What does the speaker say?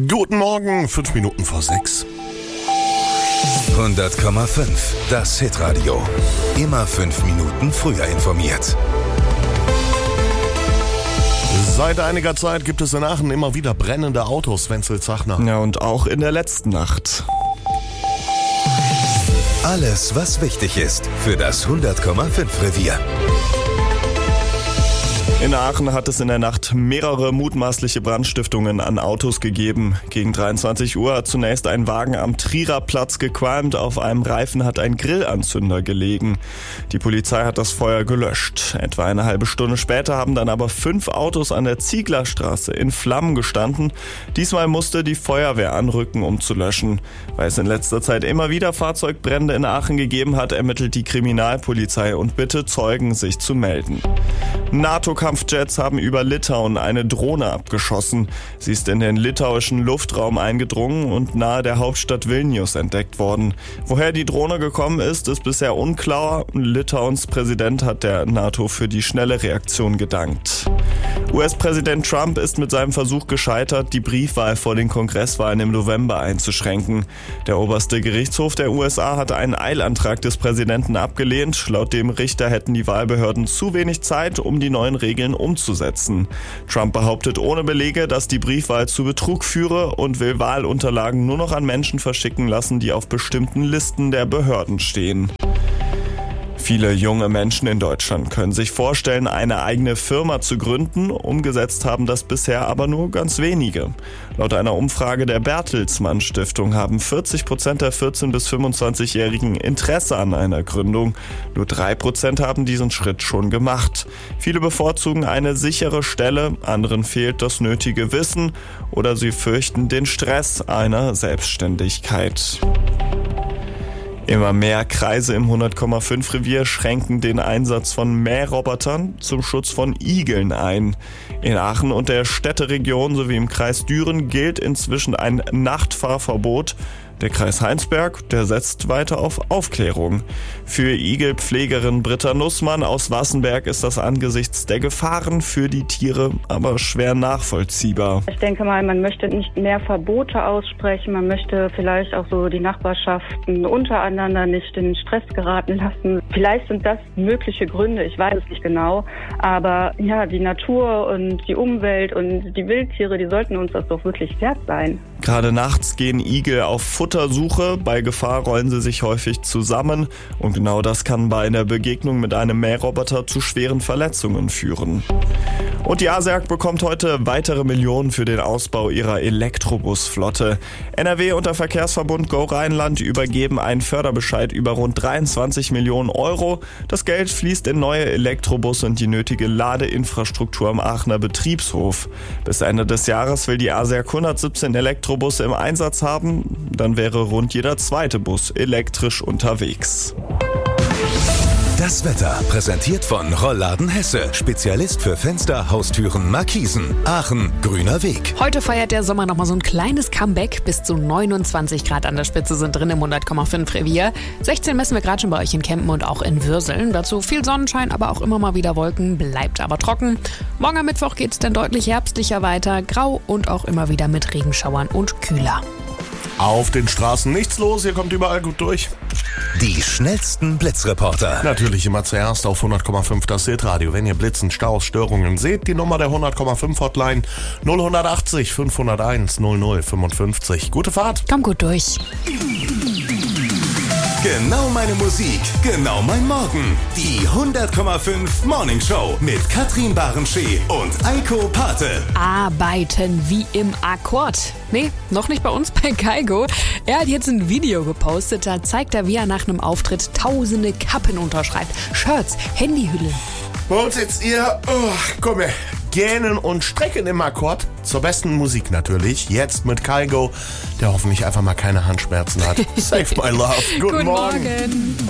Guten Morgen, 5 Minuten vor 6. 100,5, das Hitradio. Immer 5 Minuten früher informiert. Seit einiger Zeit gibt es in Aachen immer wieder brennende Autos, Wenzel Zachner. Ja, und auch in der letzten Nacht. Alles, was wichtig ist für das 100,5 Revier. In Aachen hat es in der Nacht mehrere mutmaßliche Brandstiftungen an Autos gegeben. Gegen 23 Uhr hat zunächst ein Wagen am Trierer Platz gequalmt. Auf einem Reifen hat ein Grillanzünder gelegen. Die Polizei hat das Feuer gelöscht. Etwa eine halbe Stunde später haben dann aber 5 Autos an der Zieglerstraße in Flammen gestanden. Diesmal musste die Feuerwehr anrücken, um zu löschen. Weil es in letzter Zeit immer wieder Fahrzeugbrände in Aachen gegeben hat, ermittelt die Kriminalpolizei und bittet Zeugen, sich zu melden. NATO-Kampfjets haben über Litauen eine Drohne abgeschossen. Sie ist in den litauischen Luftraum eingedrungen und nahe der Hauptstadt Vilnius entdeckt worden. Woher die Drohne gekommen ist bisher unklar. Litauens Präsident hat der NATO für die schnelle Reaktion gedankt. US-Präsident Trump ist mit seinem Versuch gescheitert, die Briefwahl vor den Kongresswahlen im November einzuschränken. Der oberste Gerichtshof der USA hat einen Eilantrag des Präsidenten abgelehnt. Laut dem Richter hätten die Wahlbehörden zu wenig Zeit, um die neuen Regeln umzusetzen. Trump behauptet ohne Belege, dass die Briefwahl zu Betrug führe und will Wahlunterlagen nur noch an Menschen verschicken lassen, die auf bestimmten Listen der Behörden stehen. Viele junge Menschen in Deutschland können sich vorstellen, eine eigene Firma zu gründen. Umgesetzt haben das bisher aber nur ganz wenige. Laut einer Umfrage der Bertelsmann Stiftung haben 40% der 14- bis 25-Jährigen Interesse an einer Gründung. Nur 3% haben diesen Schritt schon gemacht. Viele bevorzugen eine sichere Stelle, anderen fehlt das nötige Wissen oder sie fürchten den Stress einer Selbstständigkeit. Immer mehr Kreise im 100,5 Revier schränken den Einsatz von Mährobotern zum Schutz von Igeln ein. In Aachen und der Städteregion sowie im Kreis Düren gilt inzwischen ein Nachtfahrverbot. Der Kreis Heinsberg, der setzt weiter auf Aufklärung. Für Igelpflegerin Britta Nussmann aus Wassenberg ist das angesichts der Gefahren für die Tiere aber schwer nachvollziehbar. Ich denke mal, man möchte nicht mehr Verbote aussprechen, man möchte vielleicht auch so die Nachbarschaften untereinander nicht in Stress geraten lassen. Vielleicht sind das mögliche Gründe, ich weiß es nicht genau, aber ja, die Natur und die Umwelt und die Wildtiere, die sollten uns das doch wirklich wert sein. Gerade nachts gehen Igel auf Futtersuche, bei Gefahr rollen sie sich häufig zusammen und genau das kann bei einer Begegnung mit einem Mähroboter zu schweren Verletzungen führen. Und die ASEAG bekommt heute weitere Millionen für den Ausbau ihrer Elektrobusflotte. NRW und der Verkehrsverbund Go Rheinland übergeben einen Förderbescheid über rund 23 Millionen Euro. Das Geld fließt in neue Elektrobusse und die nötige Ladeinfrastruktur am Aachener Betriebshof. Bis Ende des Jahres will die ASEAG 117 Elektrobusse im Einsatz haben. Dann wäre rund jeder zweite Bus elektrisch unterwegs. Das Wetter präsentiert von Rollladen Hesse. Spezialist für Fenster, Haustüren, Markisen. Aachen, grüner Weg. Heute feiert der Sommer nochmal so ein kleines Comeback. Bis zu 29 Grad an der Spitze sind drin im 100,5 Revier. 16 messen wir gerade schon bei euch in Kempen und auch in Würseln. Dazu viel Sonnenschein, aber auch immer mal wieder Wolken. Bleibt aber trocken. Morgen am Mittwoch geht es dann deutlich herbstlicher weiter. Grau und auch immer wieder mit Regenschauern und kühler. Auf den Straßen nichts los, ihr kommt überall gut durch. Die schnellsten Blitzreporter. Natürlich immer zuerst auf 100,5 das Hitradio. Wenn ihr Blitzen, Staus, Störungen seht, die Nummer der 100,5 Hotline 0180 501 0055. Gute Fahrt. Komm gut durch. Genau meine Musik, genau mein Morgen. Die 100,5 Morning Show mit Katrin Barenschee und Eiko Pate. Arbeiten wie im Akkord. Nee, noch nicht bei uns bei Kaigo. Er hat jetzt ein Video gepostet, da zeigt er, wie er nach einem Auftritt tausende Kappen unterschreibt. Shirts, Handyhüllen. Bei uns jetzt ihr, komm her, gähnen und strecken im Akkord. Zur besten Musik natürlich. Jetzt mit Kaigo, der hoffentlich einfach mal keine Handschmerzen hat. Save my love. Guten Morgen.